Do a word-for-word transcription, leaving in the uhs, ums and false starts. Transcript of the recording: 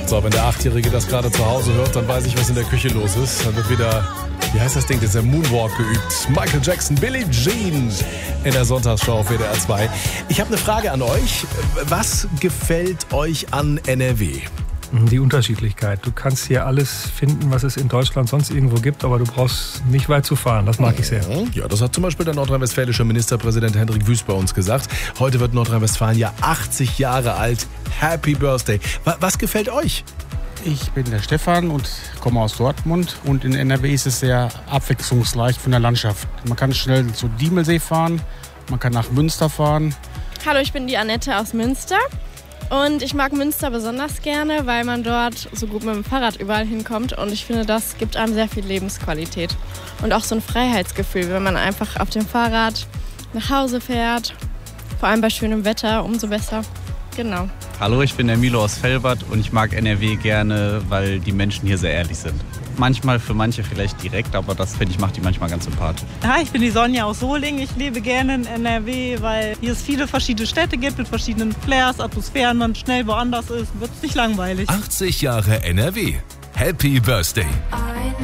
So, wenn der Achtjährige das gerade zu Hause hört, dann weiß ich, was in der Küche los ist. Dann wird wieder, wie heißt das Ding, das ist der Moonwalk geübt. Michael Jackson, Billie Jean in der Sonntagsshow auf W D R zwei. Ich habe eine Frage an euch. Was gefällt euch an N R W? Die Unterschiedlichkeit. Du kannst hier alles finden, was es in Deutschland sonst irgendwo gibt, aber du brauchst nicht weit zu fahren. Das mag ich sehr. Ja, das hat zum Beispiel der nordrhein-westfälische Ministerpräsident Hendrik Wüst bei uns gesagt. Heute wird Nordrhein-Westfalen ja achtzig Jahre alt. Happy Birthday. Was gefällt euch? Ich bin der Stefan und komme aus Dortmund. Und in N R W ist es sehr abwechslungsreich von der Landschaft. Man kann schnell zu Diemelsee fahren, man kann nach Münster fahren. Hallo, ich bin die Annette aus Münster. Und ich mag Münster besonders gerne, weil man dort so gut mit dem Fahrrad überall hinkommt. Und ich finde, das gibt einem sehr viel Lebensqualität. Und auch so ein Freiheitsgefühl, wenn man einfach auf dem Fahrrad nach Hause fährt. Vor allem bei schönem Wetter, umso besser. Genau. Hallo, ich bin der Milo aus Velbert und ich mag N R W gerne, weil die Menschen hier sehr ehrlich sind. Manchmal für manche vielleicht direkt, aber das, finde ich, macht die manchmal ganz sympathisch. Hi, ich bin die Sonja aus Solingen. Ich lebe gerne in N R W, weil hier es viele verschiedene Städte gibt mit verschiedenen Flairs, Atmosphären, man schnell woanders ist, wird es nicht langweilig. achtzig Jahre N R W. Happy Birthday.